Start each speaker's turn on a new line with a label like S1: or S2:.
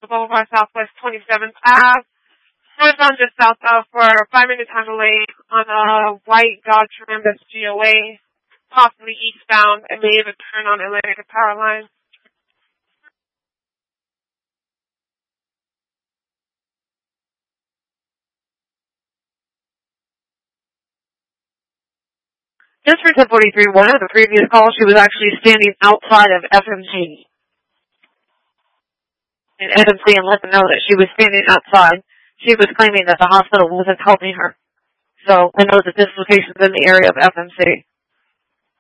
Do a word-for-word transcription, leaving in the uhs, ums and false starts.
S1: Boulevard, Southwest twenty-seventh Avenue. Northbound just south of for a five-minute time delay on a white Dodge Ram that's G O A, possibly eastbound, and may even turn on Atlantic Power Line.
S2: Just for ten forty-three one of the previous call, she was actually standing outside of F M C. And F M C and let them know that she was standing outside. She was claiming that the hospital wasn't helping her. So I know that this location is in the area of F M C.